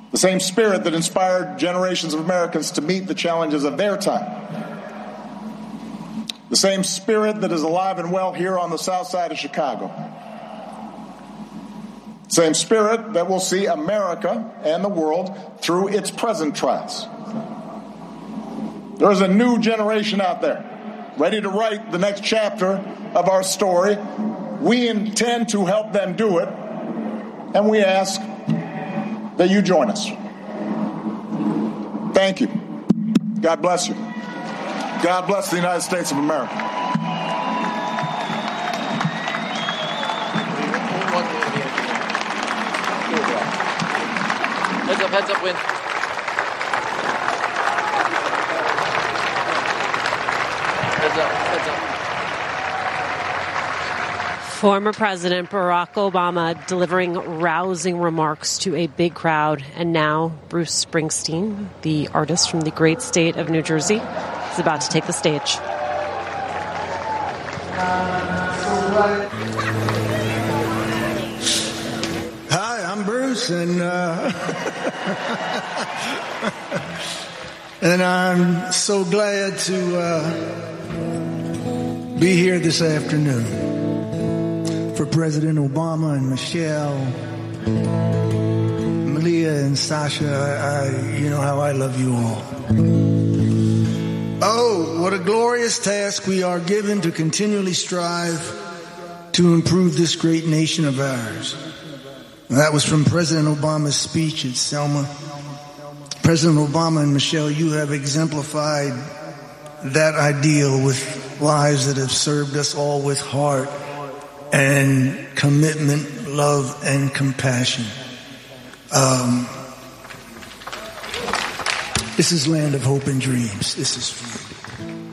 The same spirit that inspired generations of Americans to meet the challenges of their time. The same spirit that is alive and well here on the south side of Chicago. Same spirit that will see America and the world through its present trials. There is a new generation out there, ready to write the next chapter of our story. We intend to help them do it, and we ask that you join us. Thank you. God bless you. God bless the United States of America. Heads up, win. Heads up. Former President Barack Obama delivering rousing remarks to a big crowd. And now Bruce Springsteen, the artist from the great state of New Jersey, is about to take the stage. Hi, I'm Bruce, and and I'm so glad to be here this afternoon. For President Obama and Michelle, Malia and Sasha, you know how I love you all. Oh, what a glorious task we are given to continually strive to improve this great nation of ours. That was from President Obama's speech at Selma. President Obama and Michelle, you have exemplified that ideal with lives that have served us all with heart and commitment, love, and compassion. This is land of hope and dreams. This is for you.